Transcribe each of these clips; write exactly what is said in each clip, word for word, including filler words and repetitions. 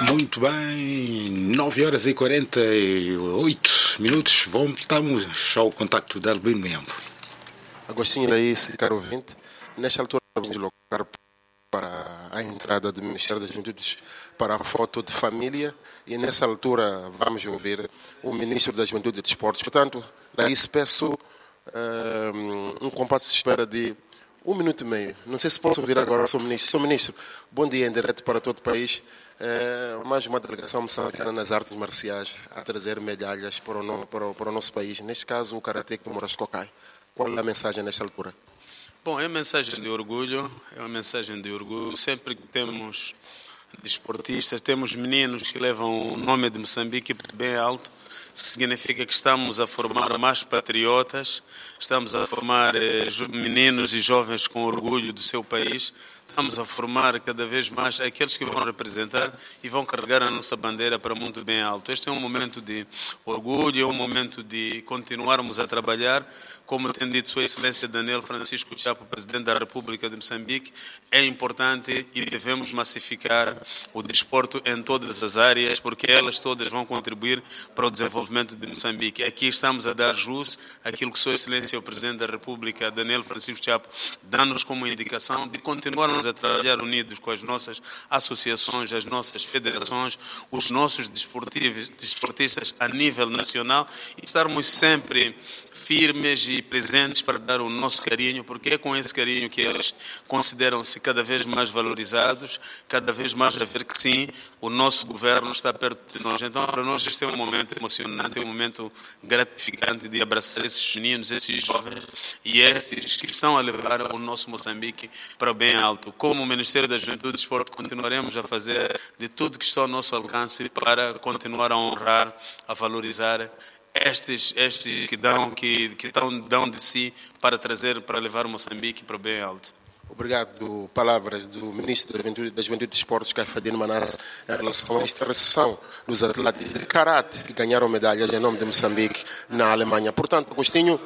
Muito bem, nove horas e quarenta e oito minutos. Voltamos ao contacto de Albino Miambo. Agostinho daí, caro ouvinte, nesta altura vamos deslocar para a entrada do Ministério das Juventudes para a foto de família e nessa altura vamos ouvir o Ministro da Juventude e Desportos. Portanto, daí se peço um, um compasso de espera de um minuto e meio. Não sei se posso ouvir agora, Sr. Ministro. Sr. Ministro, bom dia em direto para todo o país. É, mais uma delegação moçambicana nas artes marciais a trazer medalhas para o, no, para, o, para o nosso país. Neste caso, o Karatê do Moras Cocai. Qual é a mensagem nesta altura? Bom, é uma mensagem de orgulho, é uma mensagem de orgulho. Sempre que temos desportistas, temos meninos que levam o nome de Moçambique bem alto, significa que estamos a formar mais patriotas, estamos a formar eh, meninos e jovens com orgulho do seu país, estamos a formar cada vez mais aqueles que vão representar e vão carregar a nossa bandeira para muito bem alto. Este é um momento de orgulho, é um momento de continuarmos a trabalhar, como tem dito Sua Excelência Daniel Francisco Chapo, Presidente da República de Moçambique, é importante e devemos massificar o desporto em todas as áreas, porque elas todas vão contribuir para o desenvolvimento de Moçambique. Aqui estamos a dar jus àquilo que Sua Excelência o Presidente da República, Daniel Francisco Chapo, dá-nos como indicação de continuarmos a trabalhar unidos com as nossas associações, as nossas federações, os nossos desportistas a nível nacional e estarmos sempre firmes e presentes para dar o nosso carinho, porque é com esse carinho que eles consideram-se cada vez mais valorizados, cada vez mais a ver que sim, o nosso governo está perto de nós. Então, para nós este é um momento emocionante, é um momento gratificante de abraçar esses meninos, esses jovens e estes que estão a levar o nosso Moçambique para o bem alto. Como o Ministério da Juventude e Desporto, continuaremos a fazer de tudo que está ao nosso alcance para continuar a honrar, a valorizar estes, estes que, dão, que, que dão, dão de si para trazer, para levar Moçambique para o bem alto. Obrigado. Palavras do Ministro da Juventude, da Juventude e Desportos, Caifadine Manasse, em relação à extração dos atletas de karate que ganharam medalhas em nome de Moçambique na Alemanha. Portanto, Agostinho,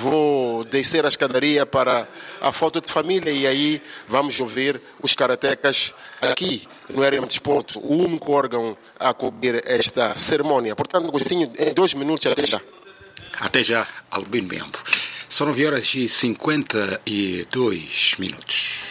vou descer a escadaria para a foto de família e aí vamos ouvir os karatecas aqui no Aéreo de Desporto, o único órgão a cobrir esta cerimónia. Portanto, Agostinho, em dois minutos, até já. Até já, Albino Miambo. São nove horas e cinquenta e dois minutos.